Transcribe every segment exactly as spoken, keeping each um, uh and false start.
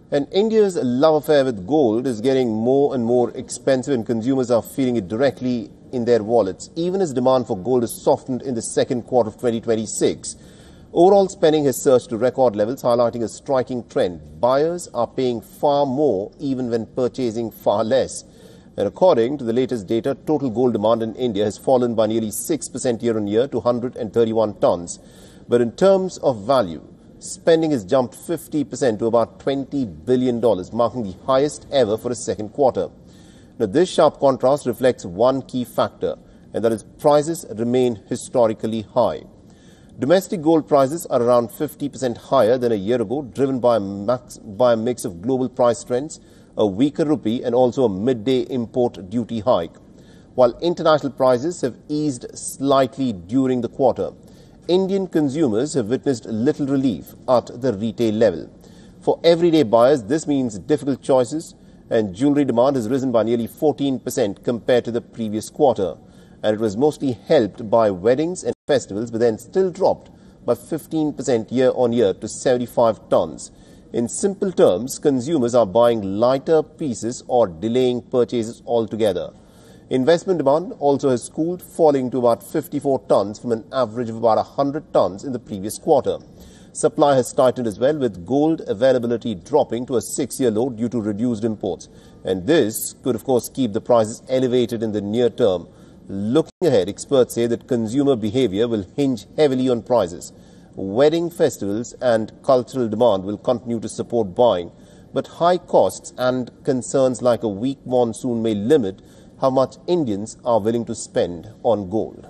And India's love affair with gold is getting more and more expensive, and consumers are feeling it directly in their wallets, even as demand for gold has softened in the second quarter of twenty twenty-six. Overall spending has surged to record levels, highlighting a striking trend. Buyers are paying far more even when purchasing far less. And according to the latest data, total gold demand in India has fallen by nearly six percent year-on-year to one hundred thirty-one tons. But in terms of value, spending has jumped fifty percent to about twenty billion dollars, marking the highest ever for a second quarter. Now, this sharp contrast reflects one key factor, and that is prices remain historically high. Domestic gold prices are around fifty percent higher than a year ago, driven by a, max, by a mix of global price trends, a weaker rupee, and also a midday import duty hike. While international prices have eased slightly during the quarter, Indian consumers have witnessed little relief at the retail level. For everyday buyers, this means difficult choices, and jewellery demand has risen by nearly fourteen percent compared to the previous quarter. And it was mostly helped by weddings and festivals, but then still dropped by fifteen percent year-on-year to seventy-five tons. In simple terms, consumers are buying lighter pieces or delaying purchases altogether. Investment demand also has cooled, falling to about fifty-four tons from an average of about one hundred tons in the previous quarter. Supply has tightened as well, with gold availability dropping to a six-year low due to reduced imports. And this could, of course, keep the prices elevated in the near term. Looking ahead, experts say that consumer behavior will hinge heavily on prices. Wedding festivals and cultural demand will continue to support buying, but high costs and concerns like a weak monsoon may limit how much Indians are willing to spend on gold.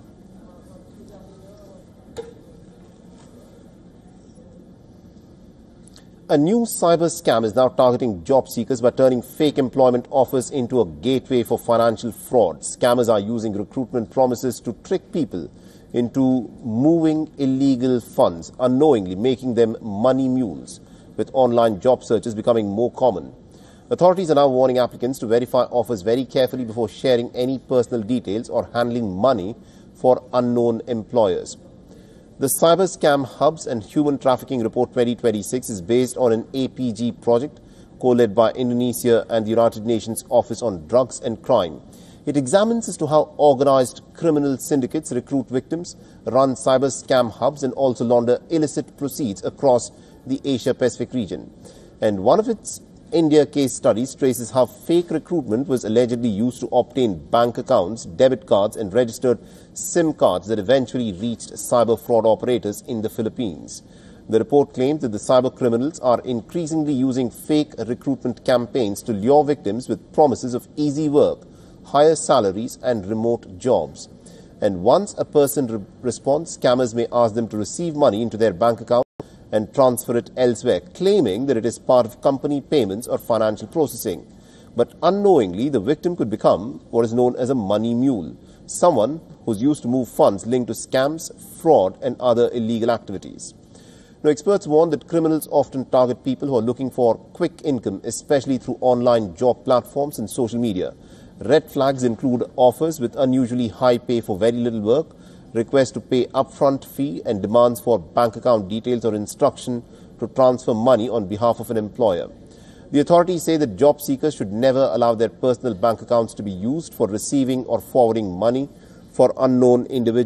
A new cyber scam is now targeting job seekers by turning fake employment offers into a gateway for financial fraud. Scammers are using recruitment promises to trick people into moving illegal funds, unknowingly making them money mules, with online job searches becoming more common. Authorities are now warning applicants to verify offers very carefully before sharing any personal details or handling money for unknown employers. The Cyber Scam Hubs and Human Trafficking Report twenty twenty-six is based on an A P G project co-led by Indonesia and the United Nations Office on Drugs and Crime. It examines as to how organized criminal syndicates recruit victims, run cyber scam hubs, and also launder illicit proceeds across the Asia-Pacific region. And one of its India case studies traces how fake recruitment was allegedly used to obtain bank accounts, debit cards, and registered SIM cards that eventually reached cyber fraud operators in the Philippines. The report claims that the cyber criminals are increasingly using fake recruitment campaigns to lure victims with promises of easy work, higher salaries, and remote jobs. And once a person re responds, scammers may ask them to receive money into their bank account and transfer it elsewhere, claiming that it is part of company payments or financial processing. But unknowingly, the victim could become what is known as a money mule, someone who's used to move funds linked to scams, fraud, and other illegal activities. Now, experts warn that criminals often target people who are looking for quick income, especially through online job platforms and social media. Red flags include offers with unusually high pay for very little work, requests to pay upfront fee, and demands for bank account details or instruction to transfer money on behalf of an employer. The authorities say that job seekers should never allow their personal bank accounts to be used for receiving or forwarding money for unknown individuals.